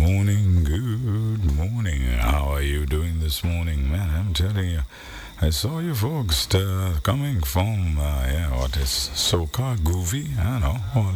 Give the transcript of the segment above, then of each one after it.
morning, good morning. How are you doing this morning, man? I'm telling you, I saw you folks coming from, what is Soca, Groovy, I don't know, or,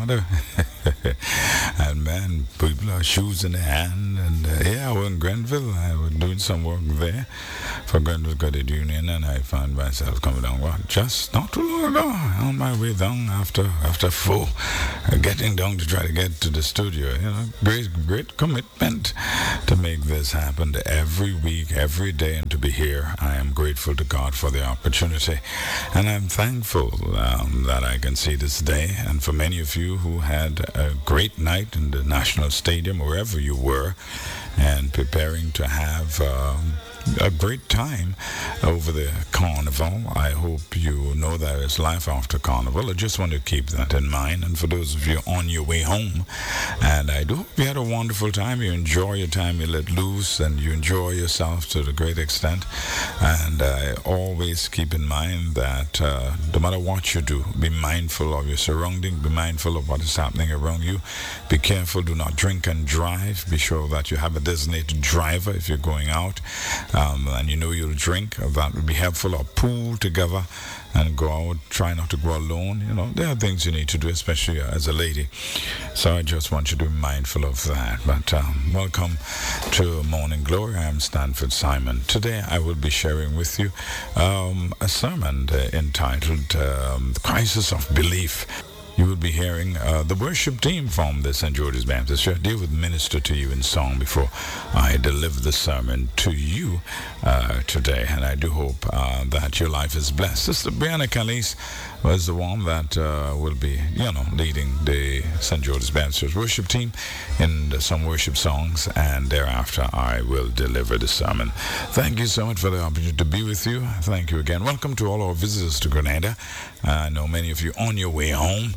and man, people are shoes in their hand, and I was in Grenville. I was doing some work there for Grenville Credit Union, and I found myself coming down, just not too long ago, on my way down after 4, getting down to try to get to the studio. Great commitment to make this happen every week, every day, and to be here. I am grateful to God for the opportunity, and I'm thankful that I can see this day. And for many of you who had a great night in the National Stadium, wherever you were, and preparing to have a great time over the carnival. I hope you know there is life after carnival. I just want to keep that in mind. And for those of you on your way home, and I do hope you had a wonderful time. You enjoy your time, you let loose, and you enjoy yourself to the great extent. And I always keep in mind that no matter what you do, be mindful of your surrounding, be mindful of what is happening around you. Be careful, do not drink and drive. Be sure that you have a designated driver if you're going out. And you know you'll drink, that would be helpful, or pool together and go out. Try not to go alone. There are things you need to do, especially as a lady. So I just want you to be mindful of that. But welcome to Morning Glory. I'm Stanford Simon. Today I will be sharing with you a sermon entitled The Crisis of Belief. You will be hearing the worship team from the St. George's Baptist Church. They would minister to you in song before I deliver the sermon to you today. And I do hope that your life is blessed. Sister Brianna Calise was the one that will be, leading the St. George's Baptist Church worship team in some worship songs. And thereafter, I will deliver the sermon. Thank you so much for the opportunity to be with you. Thank you again. Welcome to all our visitors to Grenada. I know many of you on your way home.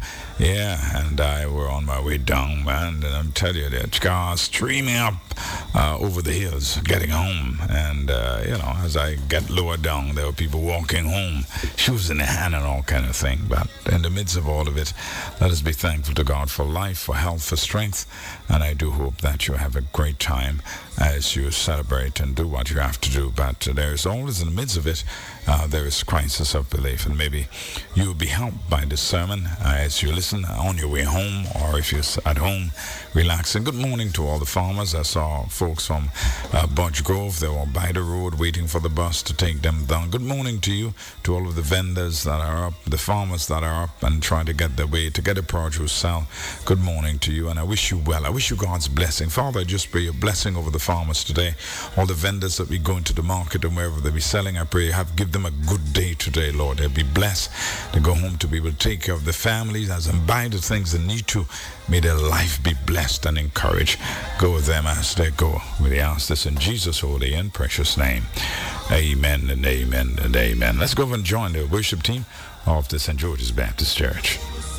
And I were on my way down, man, and I'm telling you, that cars streaming up over the hills, getting home. And, as I get lower down, there were people walking home, shoes in their hand and all kind of thing. But in the midst of all of it, let us be thankful to God for life, for health, for strength. And I do hope that you have a great time as you celebrate and do what you have to do. But there is always, in the midst of it, there is crisis of belief. And maybe you'll be helped by this sermon as you listen on your way home, or if you're at home relaxing. Good morning to all the farmers. I saw folks from Budge Grove. They were by the road waiting for the bus to take them down. Good morning to you, to all of the vendors that are up, the farmers that are up and trying to get their way to get a produce sell. Good morning to you, and I wish you well. I wish you God's blessing. Father, I just pray your blessing over the farmers today. All the vendors that be going to the market and wherever they be selling, I pray give them a good day today, Lord. They'll be blessed to go home to be able to take care of the families as and buy the things they need to. May their life be blessed and encouraged. Go with them as they go. We ask this in Jesus' holy and precious name. Amen and amen and amen. Let's go and join the worship team of the St. George's Baptist Church.